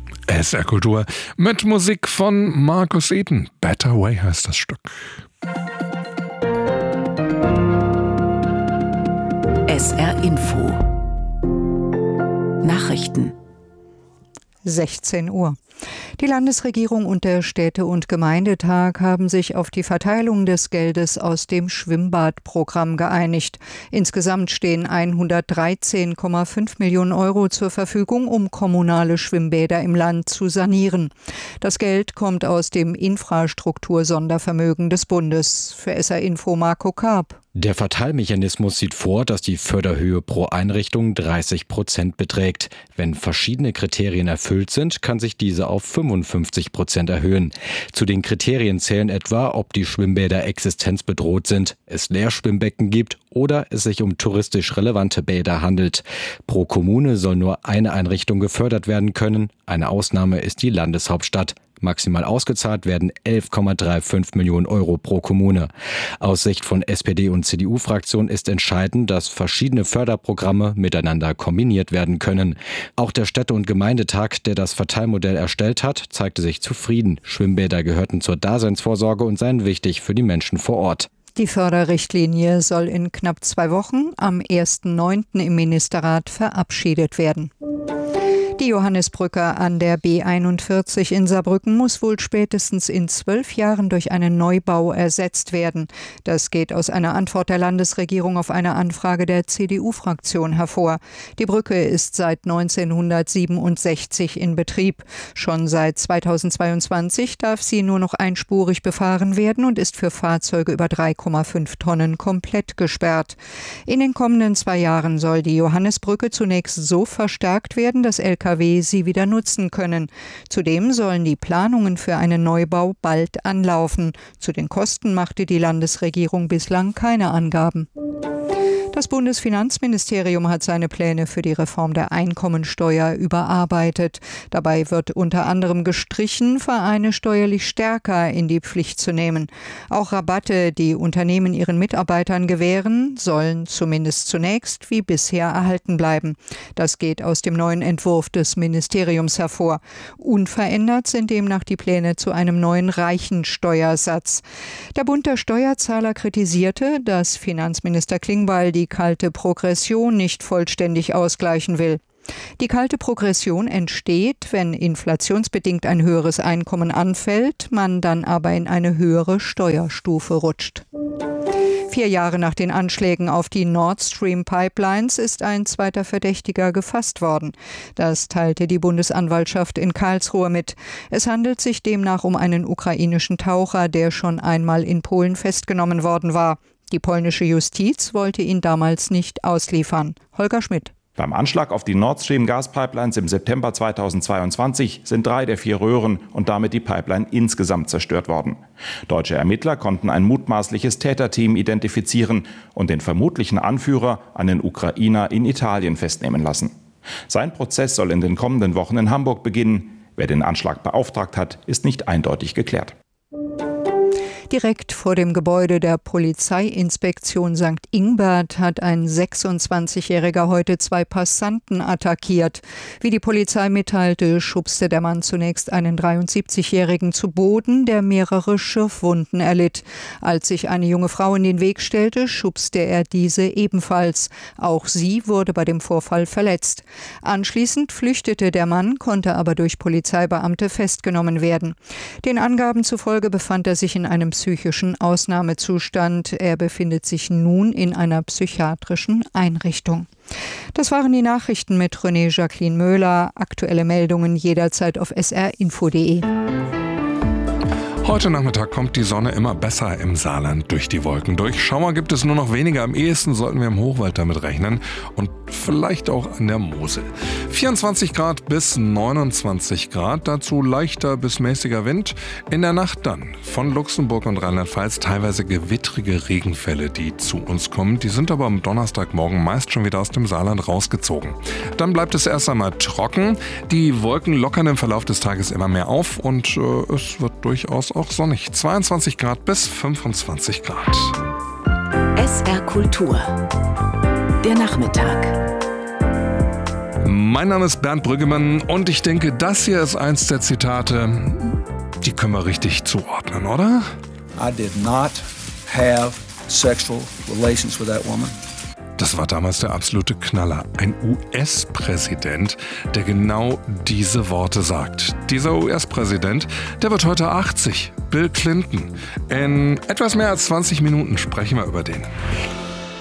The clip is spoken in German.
SR Kultur mit Musik von Markus Eden. Better Way heißt das Stück. SR Info Nachrichten 16 Uhr. Die Landesregierung und der Städte- und Gemeindetag haben sich auf die Verteilung des Geldes aus dem Schwimmbadprogramm geeinigt. Insgesamt stehen 113,5 Millionen Euro zur Verfügung, um kommunale Schwimmbäder im Land zu sanieren. Das Geld kommt aus dem Infrastruktursondervermögen des Bundes. Für SR Info Marco Karp. Der Verteilmechanismus sieht vor, dass die Förderhöhe pro Einrichtung 30% beträgt. Wenn verschiedene Kriterien erfüllt sind, kann sich diese auf 55% erhöhen. Zu den Kriterien zählen etwa, ob die Schwimmbäder existenzbedroht sind, es Leerschwimmbecken gibt oder es sich um touristisch relevante Bäder handelt. Pro Kommune soll nur eine Einrichtung gefördert werden können. Eine Ausnahme ist die Landeshauptstadt. Maximal ausgezahlt werden 11,35 Millionen Euro pro Kommune. Aus Sicht von SPD- und CDU-Fraktion ist entscheidend, dass verschiedene Förderprogramme miteinander kombiniert werden können. Auch der Städte- und Gemeindetag, der das Verteilmodell erstellt hat, zeigte sich zufrieden. Schwimmbäder gehörten zur Daseinsvorsorge und seien wichtig für die Menschen vor Ort. Die Förderrichtlinie soll in knapp 2 Wochen am 1.9. im Ministerrat verabschiedet werden. Die Johannisbrücke an der B41 in Saarbrücken muss wohl spätestens in 12 Jahren durch einen Neubau ersetzt werden. Das geht aus einer Antwort der Landesregierung auf eine Anfrage der CDU-Fraktion hervor. Die Brücke ist seit 1967 in Betrieb. Schon seit 2022 darf sie nur noch einspurig befahren werden und ist für Fahrzeuge über 3,5 Tonnen komplett gesperrt. In den kommenden 2 Jahren soll die Johannisbrücke zunächst so verstärkt werden, dass LKW sie wieder nutzen können. Zudem sollen die Planungen für einen Neubau bald anlaufen. Zu den Kosten machte die Landesregierung bislang keine Angaben. Das Bundesfinanzministerium hat seine Pläne für die Reform der Einkommensteuer überarbeitet. Dabei wird unter anderem gestrichen, Vereine steuerlich stärker in die Pflicht zu nehmen. Auch Rabatte, die Unternehmen ihren Mitarbeitern gewähren, sollen zumindest zunächst wie bisher erhalten bleiben. Das geht aus dem neuen Entwurf des Ministeriums hervor. Unverändert sind demnach die Pläne zu einem neuen Reichensteuersatz. Der Bund der Steuerzahler kritisierte, dass Finanzminister Klingbeil die kalte Progression nicht vollständig ausgleichen will. Die kalte Progression entsteht, wenn inflationsbedingt ein höheres Einkommen anfällt, man dann aber in eine höhere Steuerstufe rutscht. 4 Jahre nach den Anschlägen auf die Nord Stream Pipelines ist ein zweiter Verdächtiger gefasst worden. Das teilte die Bundesanwaltschaft in Karlsruhe mit. Es handelt sich demnach um einen ukrainischen Taucher, der schon einmal in Polen festgenommen worden war. Die polnische Justiz wollte ihn damals nicht ausliefern. Holger Schmidt. Beim Anschlag auf die Nord Stream Gaspipelines im September 2022 sind 3 der 4 Röhren und damit die Pipeline insgesamt zerstört worden. Deutsche Ermittler konnten ein mutmaßliches Täterteam identifizieren und den vermutlichen Anführer, einen Ukrainer, in Italien festnehmen lassen. Sein Prozess soll in den kommenden Wochen in Hamburg beginnen. Wer den Anschlag beauftragt hat, ist nicht eindeutig geklärt. Direkt vor dem Gebäude der Polizeiinspektion St. Ingbert hat ein 26-Jähriger heute 2 Passanten attackiert. Wie die Polizei mitteilte, schubste der Mann zunächst einen 73-Jährigen zu Boden, der mehrere Schürfwunden erlitt. Als sich eine junge Frau in den Weg stellte, schubste er diese ebenfalls. Auch sie wurde bei dem Vorfall verletzt. Anschließend flüchtete der Mann, konnte aber durch Polizeibeamte festgenommen werden. Den Angaben zufolge befand er sich in einem psychischen Ausnahmezustand. Er befindet sich nun in einer psychiatrischen Einrichtung. Das waren die Nachrichten mit René Jacqueline Möhler. Aktuelle Meldungen jederzeit auf srinfo.de. Heute Nachmittag kommt die Sonne immer besser im Saarland durch die Wolken durch. Schauer gibt es nur noch weniger. Am ehesten sollten wir im Hochwald damit rechnen und vielleicht auch an der Mosel. 24 Grad bis 29 Grad, dazu leichter bis mäßiger Wind. In der Nacht dann von Luxemburg und Rheinland-Pfalz teilweise gewittrige Regenfälle, die zu uns kommen. Die sind aber am Donnerstagmorgen meist schon wieder aus dem Saarland rausgezogen. Dann bleibt es erst einmal trocken. Die Wolken lockern im Verlauf des Tages immer mehr auf und es wird durchaus auch sonnig. 22 Grad bis 25 Grad. SR Kultur. Der Nachmittag. Mein Name ist Bernd Brüggemann und ich denke, das hier ist eins der Zitate, die können wir richtig zuordnen, oder? I did not have sexual relations with that woman. Das war damals der absolute Knaller. Ein US-Präsident, der genau diese Worte sagt. Dieser US-Präsident, der wird heute 80. Bill Clinton. In etwas mehr als 20 Minuten sprechen wir über den.